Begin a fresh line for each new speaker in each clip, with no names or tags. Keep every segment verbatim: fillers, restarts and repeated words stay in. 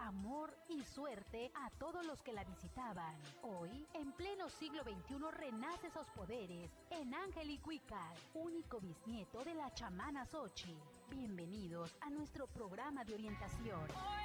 amor y suerte a todos los que la visitaban. Hoy, en pleno siglo veintiuno, renace esos poderes en Ángel Iquical, único bisnieto de la chamana Xochitl. Bienvenidos a nuestro programa de orientación.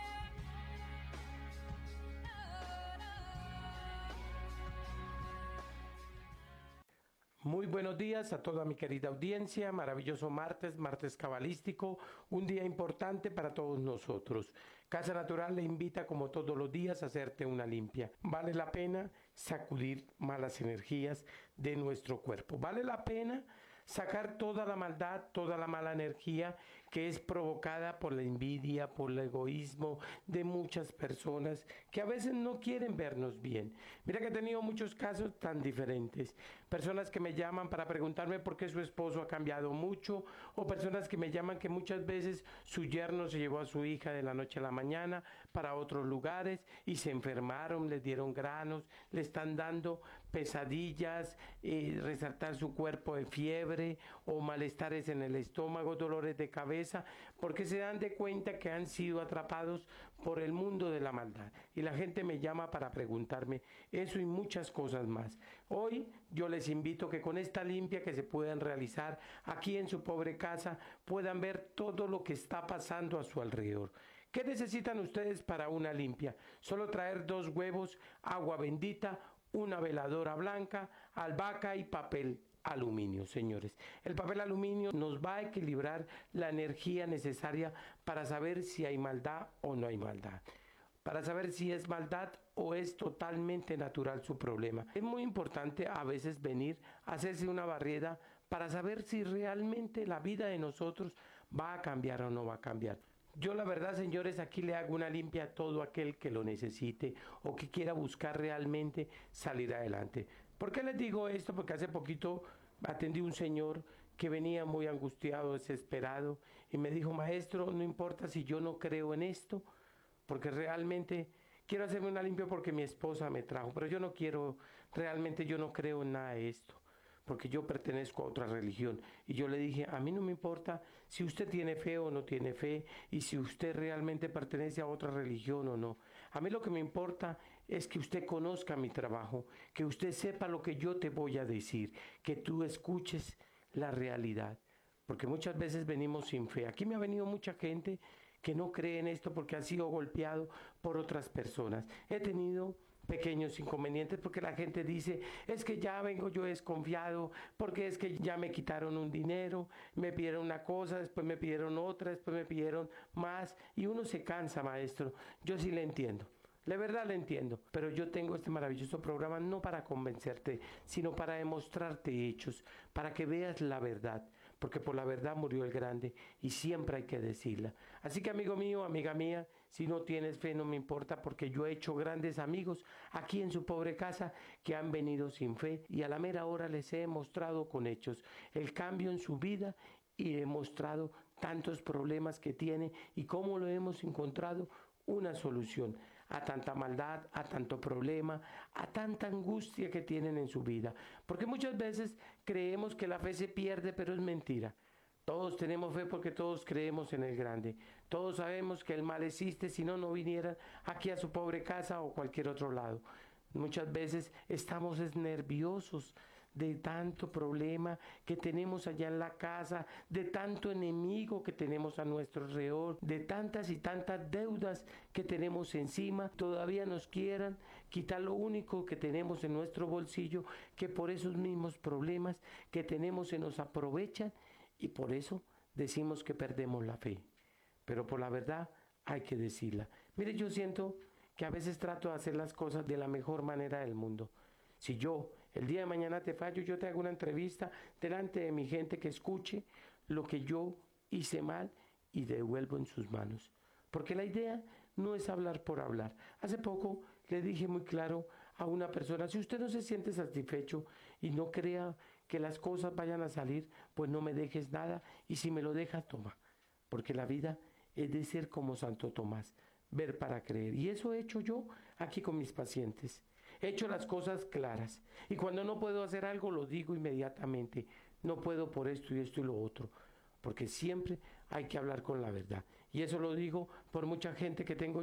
Muy buenos días a toda mi querida audiencia, maravilloso martes, martes cabalístico, un día importante para todos nosotros. Casa Natural le invita como todos los días a hacerte una limpia. Vale la pena sacudir malas energías de nuestro cuerpo, vale la pena sacar toda la maldad, toda la mala energía que es provocada por la envidia, por el egoísmo de muchas personas que a veces no quieren vernos bien. Mira que he tenido muchos casos tan diferentes. Personas que me llaman para preguntarme por qué su esposo ha cambiado mucho, o personas que me llaman que muchas veces su yerno se llevó a su hija de la noche a la mañana para otros lugares y se enfermaron, les dieron granos, le están dando pesadillas, eh, resaltar su cuerpo de fiebre, o malestares en el estómago, dolores de cabeza, porque se dan de cuenta que han sido atrapados por el mundo de la maldad. Y la gente me llama para preguntarme eso y muchas cosas más. Hoy yo les invito que con esta limpia que se puedan realizar aquí en su pobre casa, puedan ver todo lo que está pasando a su alrededor. ¿Qué necesitan ustedes para una limpia? Solo traer dos huevos, agua bendita, una veladora blanca, albahaca y papel aluminio, señores. El papel aluminio nos va a equilibrar la energía necesaria para saber si hay maldad o no hay maldad, para saber si es maldad o es totalmente natural su problema. Es muy importante a veces venir a hacerse una barrida para saber si realmente la vida de nosotros va a cambiar o no va a cambiar. Yo la verdad, señores, aquí le hago una limpia a todo aquel que lo necesite o que quiera buscar realmente salir adelante. ¿Por qué les digo esto? Porque hace poquito atendí a un señor que venía muy angustiado, desesperado, y me dijo: maestro, no importa si yo no creo en esto, porque realmente quiero hacerme una limpia porque mi esposa me trajo, pero yo no quiero, realmente yo no creo en nada de esto, porque yo pertenezco a otra religión. Y yo le dije: a mí no me importa si usted tiene fe o no tiene fe, y si usted realmente pertenece a otra religión o no. A mí lo que me importa es que usted conozca mi trabajo, que usted sepa lo que yo te voy a decir, que tú escuches la realidad. Porque muchas veces venimos sin fe. Aquí me ha venido mucha gente que no cree en esto porque ha sido golpeado por otras personas. He tenido pequeños inconvenientes porque la gente dice: es que ya vengo yo desconfiado, porque es que ya me quitaron un dinero, me pidieron una cosa, después me pidieron otra, después me pidieron más, y uno se cansa, maestro. Yo sí le entiendo. La verdad le entiendo, pero yo tengo este maravilloso programa no para convencerte, sino para demostrarte hechos, para que veas la verdad, porque por la verdad murió el grande y siempre hay que decirla. Así que, amigo mío, amiga mía, si no tienes fe no me importa, porque yo he hecho grandes amigos aquí en su pobre casa que han venido sin fe y a la mera hora les he mostrado con hechos el cambio en su vida, y he mostrado tantos problemas que tiene y cómo lo hemos encontrado una solución a tanta maldad, a tanto problema, a tanta angustia que tienen en su vida. Porque muchas veces creemos que la fe se pierde, pero es mentira. Todos tenemos fe porque todos creemos en el grande. Todos sabemos que el mal existe, si no, no vinieran aquí a su pobre casa o cualquier otro lado. Muchas veces estamos nerviosos de tanto problema que tenemos allá en la casa, de tanto enemigo que tenemos a nuestro alrededor, de tantas y tantas deudas que tenemos encima. Todavía nos quieran quitar lo único que tenemos en nuestro bolsillo, que por esos mismos problemas que tenemos se nos aprovechan, y por eso decimos que perdemos la fe. Pero por la verdad hay que decirla. Mire, yo siento que a veces trato de hacer las cosas de la mejor manera del mundo. Si yo el día de mañana te fallo, yo te hago una entrevista delante de mi gente que escuche lo que yo hice mal y devuelvo en sus manos. Porque la idea no es hablar por hablar. Hace poco le dije muy claro a una persona: si usted no se siente satisfecho y no crea que las cosas vayan a salir, pues no me dejes nada, y si me lo dejas, toma. Porque la vida es de ser como Santo Tomás, ver para creer. Y eso he hecho yo aquí con mis pacientes. He hecho las cosas claras. Y cuando no puedo hacer algo, lo digo inmediatamente: no puedo por esto y esto y lo otro. Porque siempre hay que hablar con la verdad. Y eso lo digo por mucha gente que tengo